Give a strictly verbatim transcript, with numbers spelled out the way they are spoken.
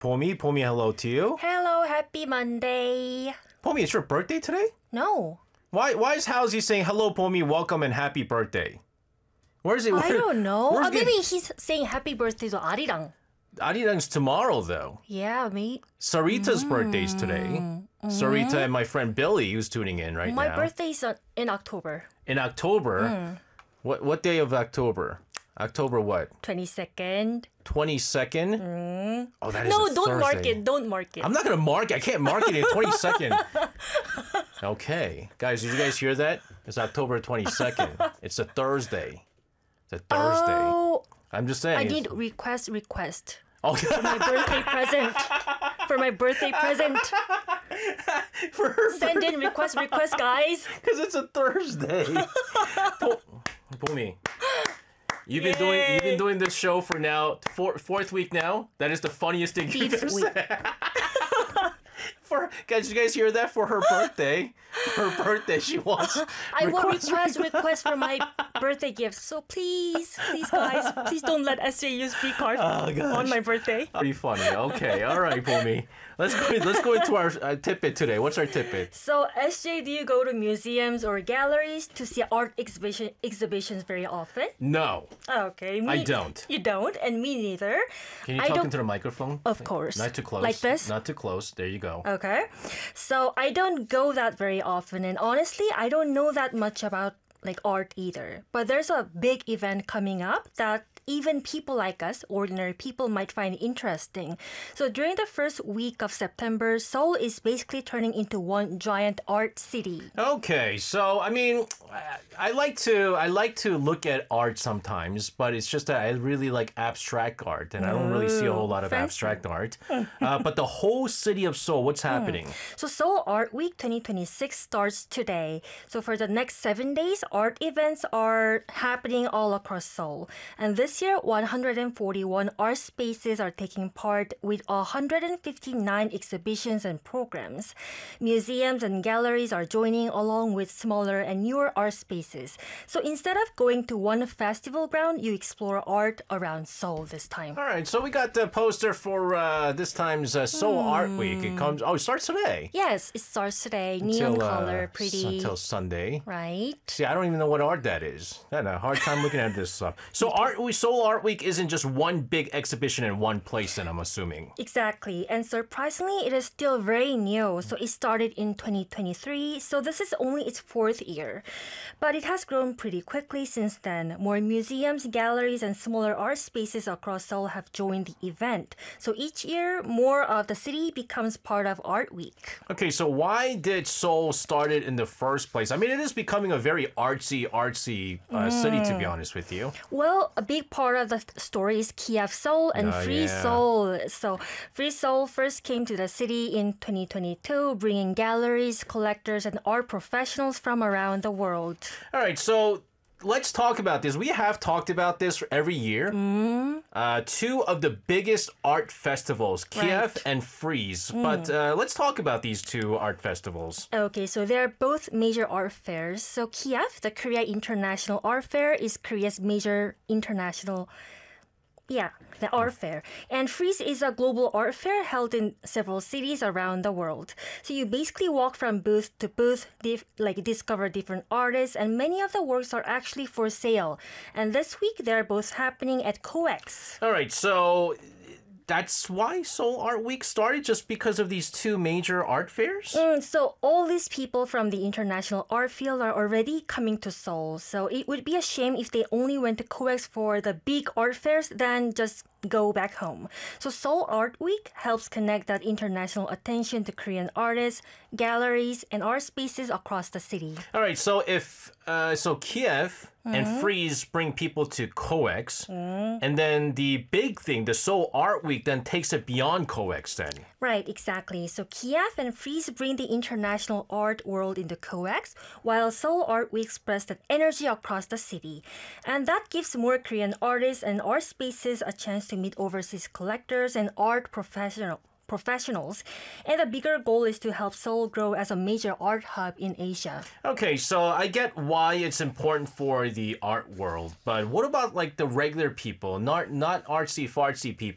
Pomi, Pomi, hello to you. Hello, happy Monday. Pomi, it's your birthday today? No. Why Why is Halsey saying hello, Pomi, welcome and happy birthday? Where's it? I Where, don't know. where's Uh, the- maybe he's saying happy birthday to Arirang. Arirang's tomorrow, though. Yeah, me. Sarita's birthday's today. Sarita and my friend Billy, who's tuning in right My now. birthday's uh, in October. In October. What What day of October? October what? twenty-second. twenty-second? Oh, that is No, a don't mark Thursday. it. Don't mark it. I'm not going to mark it. I can't mark it in twenty-second. Okay. Guys, did you guys hear that? It's October twenty-second. It's a Thursday. It's a Thursday. Oh, I'm just saying. I need request, request. Okay. My birthday present. For my birthday present. For her Send in request, request, guys. because it's a Thursday. Po- Pomi, you've been doing you've been doing this show for now four, fourth week now. That is the funniest thing you've Fifth ever week. said. For guys, you guys hear that? For her birthday, for her birthday, she wants. I want request, request for my birthday gift. So please, please, guys, please don't let S J use free card Oh, gosh. on my birthday. Pretty funny. Okay, all right, Pomi. Let's go. Let's go into our uh, tidbit today. What's our tidbit? So, S J, do you go to museums or galleries to see art exhibition exhibitions very often? No, Okay, me, I don't. You don't, and me neither. can you I talk don't. into the microphone? Of course. Not too close. Like this? Not too close. There you go. Okay, so I don't go that very often, and honestly, I don't know that much about like art either. But there's a big event coming up that even people like us, ordinary people, might find interesting. So during the first week of September, Seoul is basically turning into one giant art city. Okay, so I mean, I, I like to I like to look at art sometimes, but it's just that I really like abstract art, and I don't really see a whole lot of fancy. abstract art. Uh, but the whole city of Seoul, what's happening? So Seoul Art Week twenty twenty-six starts today. So for the next seven days, art events are happening all across Seoul. And this year, one hundred forty-one art spaces are taking part with one hundred fifty-nine exhibitions and programs. Museums and galleries are joining along with smaller and newer art spaces. So instead of going to one festival ground, you explore art around Seoul this time. All right, so we got the poster for uh, this time's uh, Seoul Art Week. It comes. Oh, it starts today. Yes, it starts today. Neon Till, uh, color, s- pretty. Until Sunday. Right? See, I don't even know what art that is. I had a hard time looking at this stuff. So, art we Seoul Art Week isn't just one big exhibition in one place, then I'm assuming. Exactly. And surprisingly, it is still very new. So it started in twenty twenty-three. So this is only its fourth year. But it has grown pretty quickly since then. More museums, galleries, and smaller art spaces across Seoul have joined the event. So each year, more of the city becomes part of Art Week. Okay, so why did Seoul start it in the first place? I mean, it is becoming a very artsy, artsy uh, city, to be honest with you. Well, a big part of the th- story is Kiev Seoul and Oh, Free yeah. Seoul. So, Free Seoul first came to the city in twenty twenty-two, bringing galleries, collectors, and art professionals from around the world. All right, so let's talk about this. We have talked about this every year. Uh, two of the biggest art festivals, Kiev Right. and Frieze. But uh, let's talk about these two art festivals. Okay, so they're both major art fairs. So, Kiev, the Korea International Art Fair, is Korea's major international. Yeah, the art fair. And Frieze is a global art fair held in several cities around the world. So you basically walk from booth to booth, dif- like discover different artists, and many of the works are actually for sale. And this week, they're both happening at COEX. All right, so that's why Seoul Art Week started, just because of these two major art fairs? Mm, so all these people from the international art field are already coming to Seoul. So it would be a shame if they only went to COEX for the big art fairs, then just go back home. So Seoul Art Week helps connect that international attention to Korean artists, galleries, and art spaces across the city. All right, so if uh, so Kiev and Frieze bring people to COEX, and then the big thing, the Seoul Art Week, then takes it beyond COEX then. Right, exactly. So Kiev and Frieze bring the international art world into COEX, while Seoul Art Week spreads that energy across the city. And that gives more Korean artists and art spaces a chance to meet overseas collectors and art professional, professionals. And the bigger goal is to help Seoul grow as a major art hub in Asia. Okay, so I get why it's important for the art world, but what about like the regular people, not not artsy fartsy people?